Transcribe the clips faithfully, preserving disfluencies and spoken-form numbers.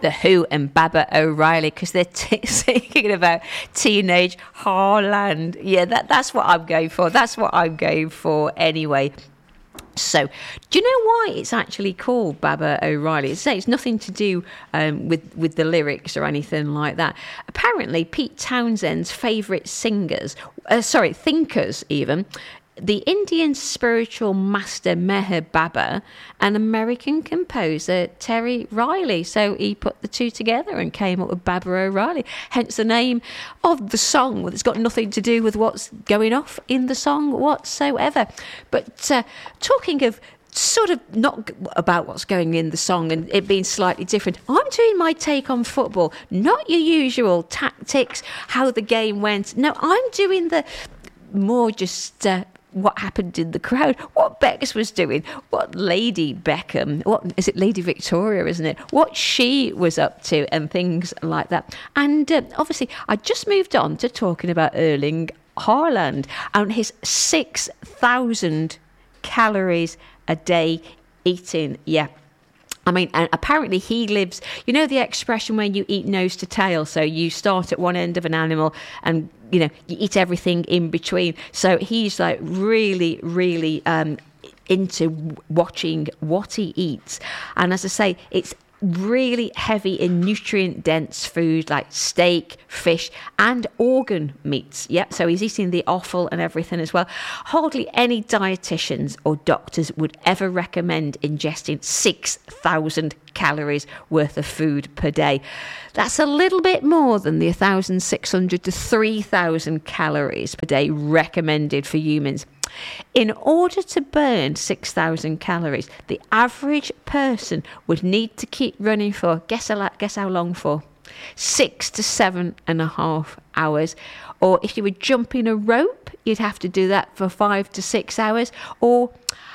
The Who and Baba O'Reilly, because they're t- singing about teenage Haaland. Yeah, that, that's what I'm going for. That's what I'm going for anyway. So, do you know why it's actually called Baba O'Reilly? It's, it's nothing to do um, with, with the lyrics or anything like that. Apparently, Pete Townshend's favourite singers, uh, sorry, thinkers even, the Indian spiritual master Meher Baba and American composer Terry Riley. So he put the two together and came up with Baba O'Reilly, hence the name of the song. Well, it's got nothing to do with what's going off in the song whatsoever. But uh, talking of sort of not about what's going in the song and it being slightly different, I'm doing my take on football, not your usual tactics, how the game went. No, I'm doing the more just... Uh, what happened in the crowd, what Bex was doing, what Lady Beckham, what is it, Lady Victoria, isn't it, what she was up to and things like that. And uh, obviously I just moved on to talking about Erling Haaland and his six thousand calories a day eating. Yeah, I mean, and apparently he lives, you know the expression when you eat nose to tail, so you start at one end of an animal and, you know, you eat everything in between. So he's like really, really um, into watching what he eats. And as I say, it's really heavy in nutrient-dense food like steak, fish, and organ meats. Yep, so he's eating the offal and everything as well. Hardly any dietitians or doctors would ever recommend ingesting six thousand calories worth of food per day. That's a little bit more than the one thousand six hundred to three thousand calories per day recommended for humans. In order to burn six thousand calories, the average person would need to keep running for, guess how, guess how long for? Six to seven and a half hours. Or if you were jumping a rope, you'd have to do that for five to six hours. Or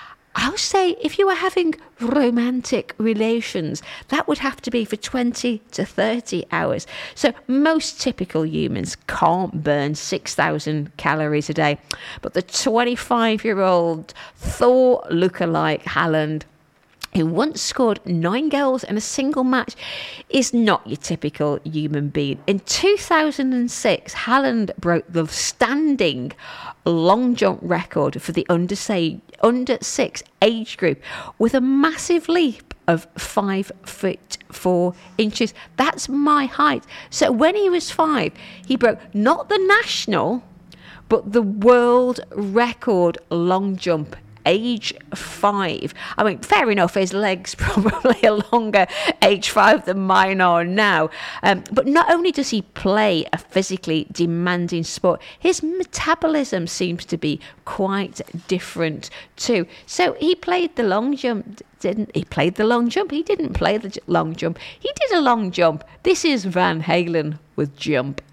I would say if you were having romantic relations, that would have to be for twenty to thirty hours. So most typical humans can't burn six thousand calories a day. But the twenty-five-year-old Thor lookalike Haaland, who once scored nine goals in a single match, is not your typical human being. In two thousand six, Haaland broke the standing long jump record for the under, say, under six age group with a massive leap of five foot four inches. That's my height. So when he was five, he broke not the national, but the world record long jump. Age five. I mean, fair enough, his legs probably a longer age five than mine are now. Um, but not only does he play a physically demanding sport, his metabolism seems to be quite different too. So he played the long jump, didn't he? Played the long jump. He didn't play the long jump. He did a long jump. This is Van Halen with Jump.